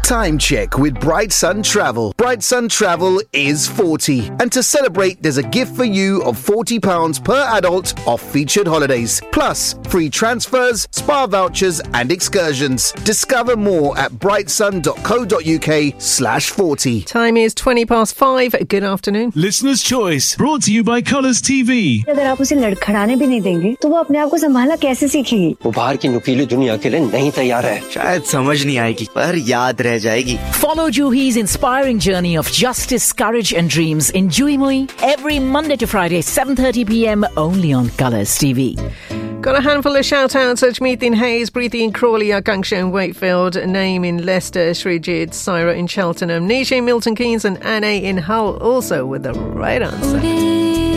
Time check with Bright Sun Travel. Bright Sun Travel is 40. And to celebrate, there's a gift for you of £40 per adult off featured holidays. Plus, free transfers, spa vouchers and excursions. Discover more at brightsun.co.uk/40. Time is 5:20. Good afternoon. Listener's Choice, brought to you by Colours TV. अगर आप उसे लड़खड़ाने भी नहीं देंगे तो वो अपने आप को संभालना कैसे सीखेगी? वो बाहर की नुकीली दुनिया के लिए नहीं तैयार है। शायद समझ नहीं आएगी पर याद रह जाएगी। Follow Juhi's inspiring journey of justice, courage and dreams in Juhi every Monday to Friday 7:30 p.m. only on Colours TV. Got a handful of shout-outs. Ajmeet in Hayes, Preeti in Crawley, Akanksha in Wakefield, Naeem in Leicester, Srijid, Syra in Cheltenham, Nisha in Milton Keynes and Anne in Hull also with the right answer.